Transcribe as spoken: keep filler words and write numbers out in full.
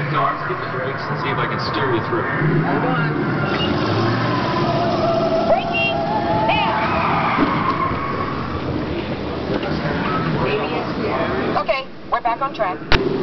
No, I'll just get the brakes and see if I can steer you through. Hold on. Braking now. Okay, we're back on track.